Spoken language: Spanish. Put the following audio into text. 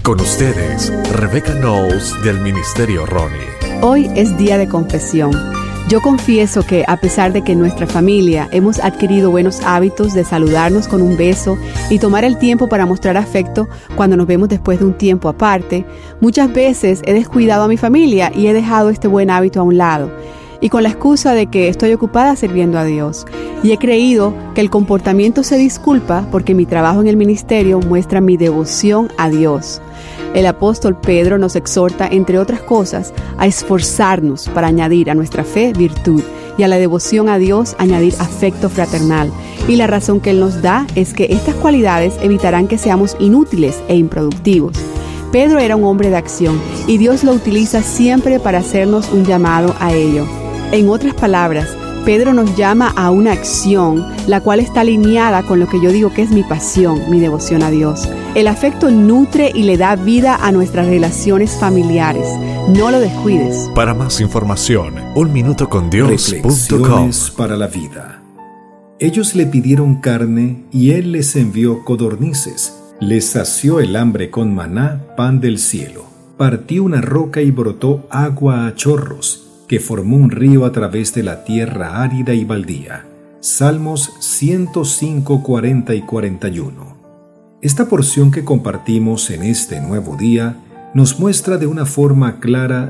Con ustedes, Rebecca Knowles del Ministerio Ronnie. Hoy es día de confesión. Yo confieso que a pesar de que en nuestra familia hemos adquirido buenos hábitos de saludarnos con un beso y tomar el tiempo para mostrar afecto cuando nos vemos después de un tiempo aparte, muchas veces he descuidado a mi familia y he dejado este buen hábito a un lado. Y con la excusa de que estoy ocupada sirviendo a Dios. Y he creído que el comportamiento se disculpa porque mi trabajo en el ministerio muestra mi devoción a Dios. El apóstol Pedro nos exhorta, entre otras cosas, a esforzarnos para añadir a nuestra fe virtud y a la devoción a Dios añadir afecto fraternal. Y la razón que Él nos da es que estas cualidades evitarán que seamos inútiles e improductivos. Pedro era un hombre de acción y Dios lo utiliza siempre para hacernos un llamado a ello. En otras palabras, Pedro nos llama a una acción, la cual está alineada con lo que yo digo que es mi pasión, mi devoción a Dios. El afecto nutre y le da vida a nuestras relaciones familiares. No lo descuides. Para más información, unminutocondios.com. Reflexiones para la vida. Ellos le pidieron carne y él les envió codornices. Les sació el hambre con maná, pan del cielo. Partió una roca y brotó agua a chorros, que formó un río a través de la tierra árida y baldía. Salmos 105, 40 y 41. Esta porción que compartimos en este nuevo día nos muestra de una forma clara